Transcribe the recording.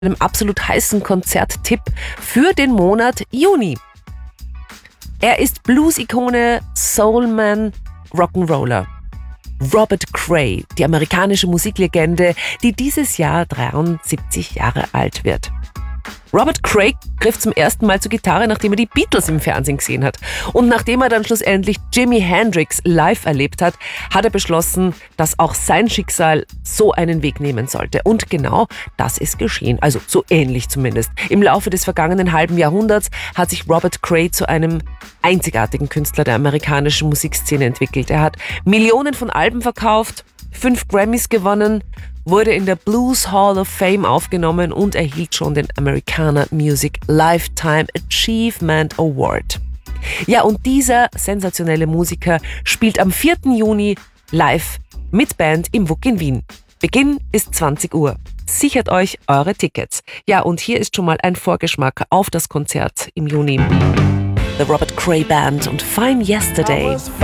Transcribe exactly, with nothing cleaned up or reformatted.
einem absolut heißen Konzerttipp für den Monat Juni. Er ist Blues-Ikone, Soulman, Rock'n'Roller. Robert Cray, die amerikanische Musiklegende, die dieses Jahr dreiundsiebzig Jahre alt wird. Robert Cray griff zum ersten Mal zur Gitarre, nachdem er die Beatles im Fernsehen gesehen hat. Und nachdem er dann schlussendlich Jimi Hendrix live erlebt hat, hat er beschlossen, dass auch sein Schicksal so einen Weg nehmen sollte. Und genau das ist geschehen, also so ähnlich zumindest. Im Laufe des vergangenen halben Jahrhunderts hat sich Robert Cray zu einem einzigartigen Künstler der amerikanischen Musikszene entwickelt. Er hat Millionen von Alben verkauft, fünf Grammys gewonnen, wurde in der Blues Hall of Fame aufgenommen und erhielt schon den Americana Music Lifetime Achievement Award. Ja, und dieser sensationelle Musiker spielt am vierten Juni live mit Band im W U K in Wien. Beginn ist zwanzig Uhr. Sichert euch eure Tickets. Ja, und hier ist schon mal ein Vorgeschmack auf das Konzert im Juni. The Robert Cray Band und Fine Yesterday.